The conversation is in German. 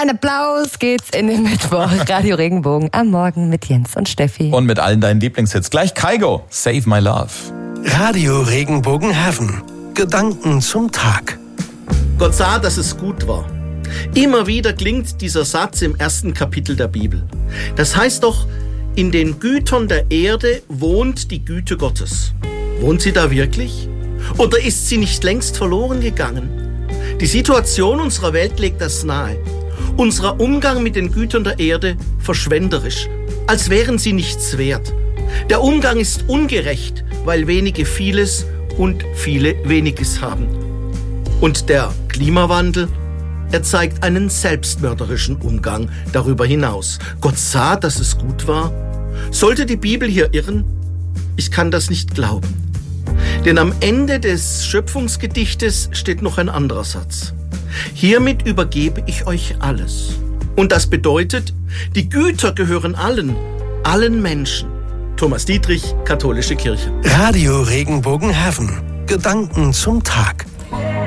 ein Applaus geht's in den Mittwoch. Radio Regenbogen am Morgen mit Jens und Steffi. Und mit allen deinen Lieblingshits. Gleich Kygo, Save My Love. Radio Regenbogen Heaven. Gedanken zum Tag. Gott sah, dass es gut war. Immer wieder klingt dieser Satz im 1. Kapitel der Bibel. Das heißt doch, in den Gütern der Erde wohnt die Güte Gottes. Wohnt sie da wirklich? Oder ist sie nicht längst verloren gegangen? Die Situation unserer Welt legt das nahe. Unser Umgang mit den Gütern der Erde verschwenderisch, als wären sie nichts wert. Der Umgang ist ungerecht, weil wenige vieles und viele weniges haben. Und der Klimawandel, er zeigt einen selbstmörderischen Umgang darüber hinaus. Gott sah, dass es gut war. Sollte die Bibel hier irren? Ich kann das nicht glauben. Denn am Ende des Schöpfungsgedichtes steht noch ein anderer Satz. Hiermit übergebe ich euch alles. Und das bedeutet, die Güter gehören allen Menschen. Thomas Dietrich, Katholische Kirche. Radio Regenbogen Heaven. Gedanken zum Tag.